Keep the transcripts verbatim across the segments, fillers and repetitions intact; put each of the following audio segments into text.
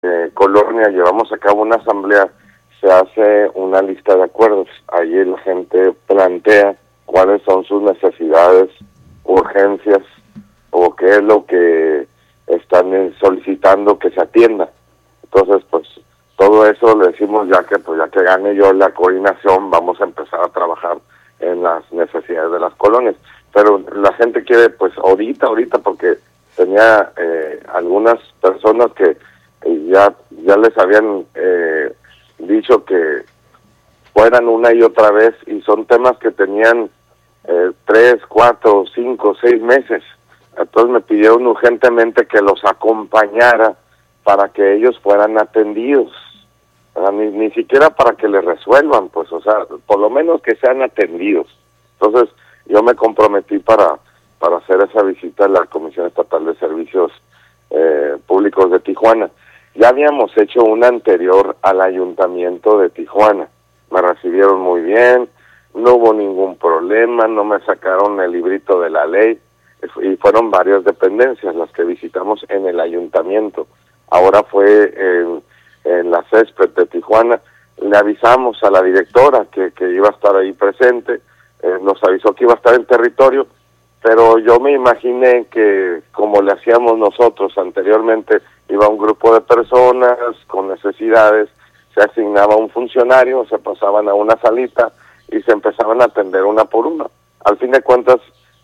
eh, colonia llevamos a cabo una asamblea, se hace una lista de acuerdos. Ahí la gente plantea cuáles son sus necesidades, urgencias, o qué es lo que están solicitando que se atienda. Entonces, pues, todo eso le decimos ya que, pues, ya que gane yo la coordinación, vamos a empezar a trabajar en las necesidades de las colonias. Pero la gente quiere, pues, ahorita, ahorita, porque tenía eh, algunas personas que eh, ya ya les habían eh, dicho que fueran una y otra vez, y son temas que tenían eh, tres, cuatro, cinco, seis meses. Entonces me pidieron urgentemente que los acompañara para que ellos fueran atendidos, o sea, ni, ni siquiera para que les resuelvan, pues, o sea, por lo menos que sean atendidos. Entonces yo me comprometí para para hacer esa visita a la Comisión Estatal de Servicios eh, Públicos de Tijuana. Ya habíamos hecho una anterior al Ayuntamiento de Tijuana, me recibieron muy bien, no hubo ningún problema, no me sacaron el librito de la ley, y fueron varias dependencias las que visitamos en el Ayuntamiento. Ahora fue en, en la Césped de Tijuana, le avisamos a la directora que, que iba a estar ahí presente, eh, nos avisó que iba a estar en territorio, pero yo me imaginé que, como le hacíamos nosotros anteriormente, iba un grupo de personas con necesidades, se asignaba un funcionario, se pasaban a una salita y se empezaban a atender una por una. Al fin de cuentas,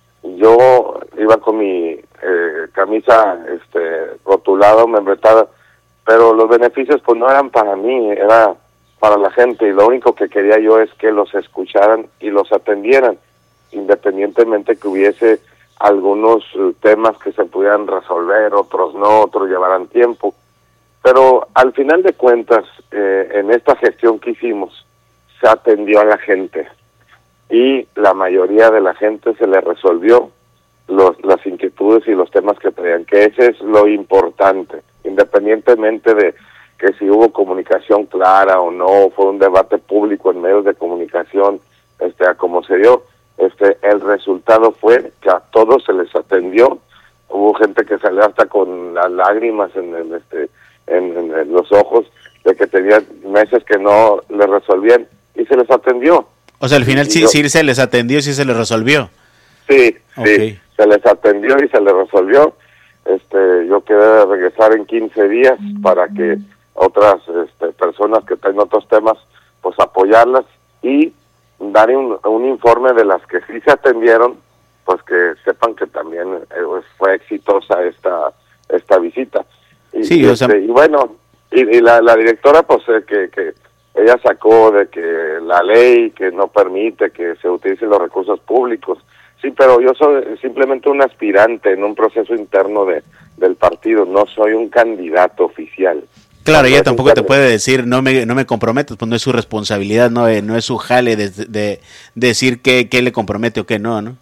yo iba con mi eh, camisa este, rotulada, membretada, pero los beneficios pues no eran para mí, era para la gente, y lo único que quería yo es que los escucharan y los atendieran, independientemente que hubiese algunos uh, temas que se pudieran resolver, otros no, otros llevaran tiempo. Pero al final de cuentas, eh, en esta gestión que hicimos, se atendió a la gente, y la mayoría de la gente se le resolvió los, las inquietudes y los temas que traían, que ese es lo importante, independientemente de que si hubo comunicación clara o no, fue un debate público en medios de comunicación, este, a como se dio. Este, el resultado fue que a todos se les atendió. Hubo gente que salió hasta con las lágrimas en, en este en, en, en los ojos de que tenían meses que no les resolvían, y se les atendió. O sea, al final y sí, yo, sí se les atendió, sí se les resolvió. Sí, okay. sí, se les atendió y se les resolvió. Este, yo quedé de regresar en quince días para que otras este, personas que tengan otros temas, pues apoyarlas y dar un, un informe de las que sí se atendieron, pues que sepan que también eh, fue exitosa esta esta visita. Y, sí, y, o sea... este, y bueno, y, y la, la directora, pues eh, que, que ella sacó de que la ley que no permite que se utilicen los recursos públicos. Sí, pero yo soy simplemente un aspirante en un proceso interno de del partido, no soy un candidato oficial. Claro, no ella es tampoco te puede decir, no me no me comprometo, pues no es su responsabilidad, no, no es su jale de, de, de decir qué, qué le compromete o qué no, ¿no?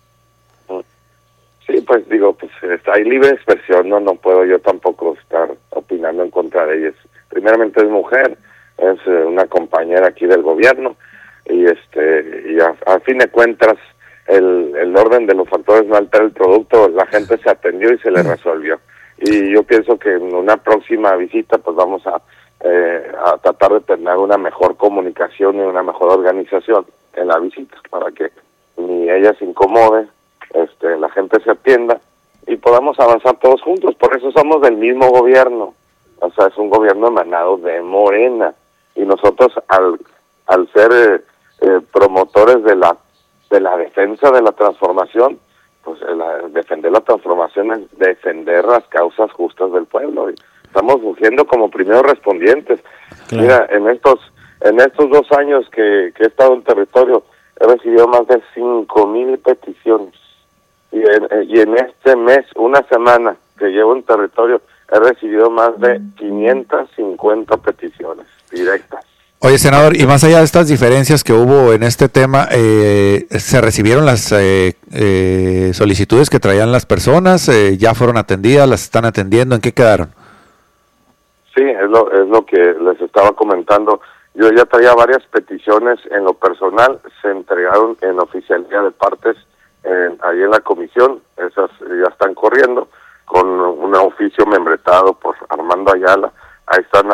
Sí, pues digo, pues hay libre expresión, no no puedo yo tampoco estar opinando en contra de ella. Primeramente es mujer, es eh, una compañera aquí del gobierno, y este y a, a fin de cuentas el, el orden de los factores no altera el producto, la gente se atendió y se le resolvió. Y yo pienso que en una próxima visita pues vamos a, eh, a tratar de tener una mejor comunicación y una mejor organización en la visita, para que ni ella se incomode, este, la gente se atienda y podamos avanzar todos juntos. Por eso somos del mismo gobierno, o sea, es un gobierno emanado de Morena, y nosotros al al ser eh, eh, promotores de la de la defensa de la transformación, pues la, defender la transformación es defender las causas justas del pueblo, y estamos surgiendo como primeros respondientes. Claro. Mira, en estos en estos dos años que, que he estado en territorio, he recibido más de cinco mil peticiones, y en, y en este mes, una semana que llevo en territorio, he recibido más de quinientas cincuenta peticiones directas. Oye, senador, y más allá de estas diferencias que hubo en este tema, eh, ¿se recibieron las eh, eh, solicitudes que traían las personas? Eh, ¿Ya fueron atendidas? ¿Las están atendiendo? ¿En qué quedaron? Sí, es lo, es lo que les estaba comentando. Yo ya traía varias peticiones en lo personal, se entregaron en oficialía de partes eh, ahí en la comisión, esas ya están corriendo, con un oficio membretado por Armando Ayala, ahí están